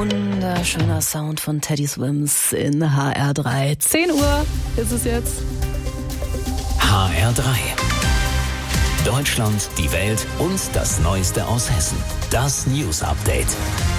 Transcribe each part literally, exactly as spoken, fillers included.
Wunderschöner Sound von Teddy Swims in H R drei. zehn Uhr ist es jetzt. H R drei. Deutschland, die Welt und das Neueste aus Hessen. Das News Update.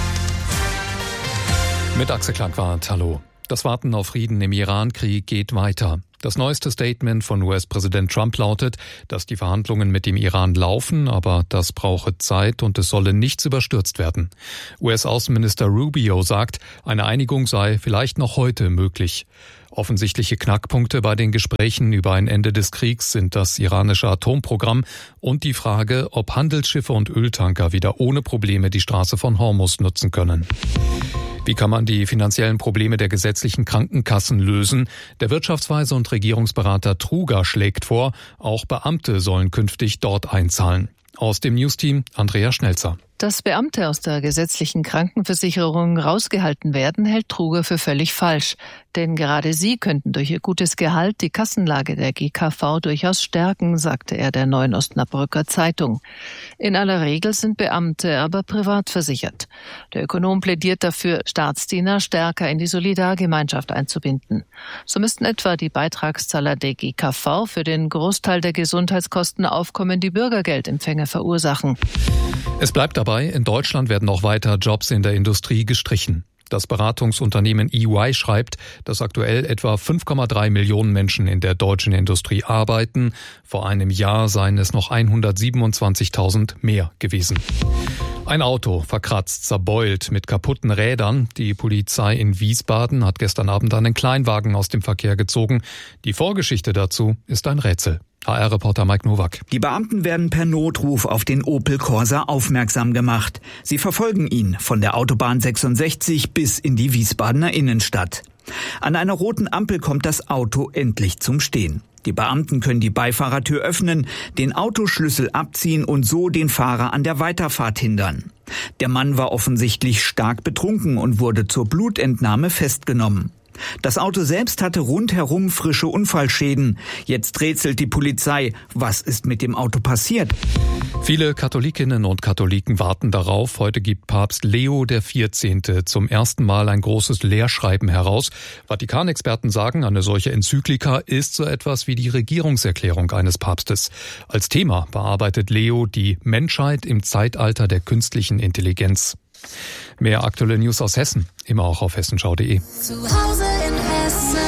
Mit Axel Klangwart, hallo. Das Warten auf Frieden im Iran-Krieg geht weiter. Das neueste Statement von U S-Präsident Trump lautet, dass die Verhandlungen mit dem Iran laufen, aber das brauche Zeit und es solle nichts überstürzt werden. U S-Außenminister Rubio sagt, eine Einigung sei vielleicht noch heute möglich. Offensichtliche Knackpunkte bei den Gesprächen über ein Ende des Kriegs sind das iranische Atomprogramm und die Frage, ob Handelsschiffe und Öltanker wieder ohne Probleme die Straße von Hormuz nutzen können. Wie kann man die finanziellen Probleme der gesetzlichen Krankenkassen lösen? Der Wirtschaftsweise und Regierungsberater Truger schlägt vor, auch Beamte sollen künftig dort einzahlen. Aus dem Newsteam Andrea Schnelzer. Dass Beamte aus der gesetzlichen Krankenversicherung rausgehalten werden, hält Truger für völlig falsch. Denn gerade sie könnten durch ihr gutes Gehalt die Kassenlage der G K V durchaus stärken, sagte er der Neuen Osnabrücker Zeitung. In aller Regel sind Beamte aber privat versichert. Der Ökonom plädiert dafür, Staatsdiener stärker in die Solidargemeinschaft einzubinden. So müssten etwa die Beitragszahler der G K V für den Großteil der Gesundheitskosten aufkommende Bürgergeldempfänger verursachen. Es bleibt dabei, in Deutschland werden auch weiter Jobs in der Industrie gestrichen. Das Beratungsunternehmen E Y schreibt, dass aktuell etwa fünf Komma drei Millionen Menschen in der deutschen Industrie arbeiten. Vor einem Jahr seien es noch hundertsiebenundzwanzigtausend mehr gewesen. Ein Auto verkratzt, zerbeult mit kaputten Rädern. Die Polizei in Wiesbaden hat gestern Abend einen Kleinwagen aus dem Verkehr gezogen. Die Vorgeschichte dazu ist ein Rätsel. H R-Reporter Mike Nowak. Die Beamten werden per Notruf auf den Opel Corsa aufmerksam gemacht. Sie verfolgen ihn von der Autobahn sechsundsechzig bis in die Wiesbadener Innenstadt. An einer roten Ampel kommt das Auto endlich zum Stehen. Die Beamten können die Beifahrertür öffnen, den Autoschlüssel abziehen und so den Fahrer an der Weiterfahrt hindern. Der Mann war offensichtlich stark betrunken und wurde zur Blutentnahme festgenommen. Das Auto selbst hatte rundherum frische Unfallschäden. Jetzt rätselt die Polizei. Was ist mit dem Auto passiert? Viele Katholikinnen und Katholiken warten darauf. Heute gibt Papst Leo der vierzehnte zum ersten Mal ein großes Lehrschreiben heraus. Vatikanexperten sagen, eine solche Enzyklika ist so etwas wie die Regierungserklärung eines Papstes. Als Thema bearbeitet Leo die Menschheit im Zeitalter der künstlichen Intelligenz. Mehr aktuelle News aus Hessen, immer auch auf hessenschau punkt de. Zu Hause in Hessen.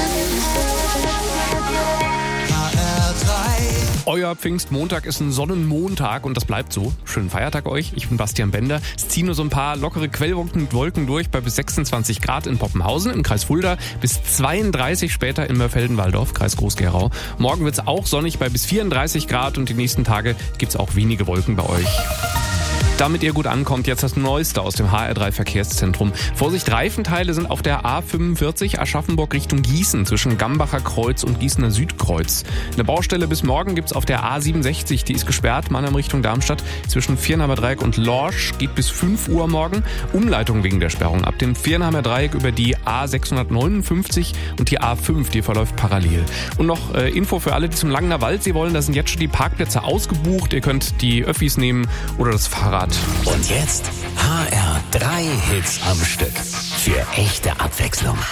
H R drei. Euer Pfingstmontag ist ein Sonnenmontag und das bleibt so. Schönen Feiertag euch. Ich bin Bastian Bender. Es ziehen nur so ein paar lockere Quellwolken und Wolken durch bei bis sechsundzwanzig Grad in Poppenhausen im Kreis Fulda, bis zweiunddreißig später in Mörfelden-Walldorf, Kreis Groß-Gerau. Morgen wird es auch sonnig bei bis vierunddreißig Grad und die nächsten Tage gibt es auch wenige Wolken bei euch. Damit ihr gut ankommt, jetzt das Neueste aus dem H R drei Verkehrszentrum. Vorsicht, Reifenteile sind auf der A fünfundvierzig Aschaffenburg Richtung Gießen zwischen Gambacher Kreuz und Gießener Südkreuz. Eine Baustelle bis morgen gibt's auf der A siebenundsechzig, die ist gesperrt, Mannheim Richtung Darmstadt zwischen Viernheimer Dreieck und Lorsch, geht bis fünf Uhr morgen. Umleitung wegen der Sperrung ab dem Viernheimer Dreieck über die A sechshundertneunundfünfzig und die A fünf, die verläuft parallel. Und noch äh, Info für alle, die zum Langener Wald Sie wollen, da sind jetzt schon die Parkplätze ausgebucht. Ihr könnt die Öffis nehmen oder das Fahrrad. Und jetzt H R drei Hits am Stück. Für echte Abwechslung.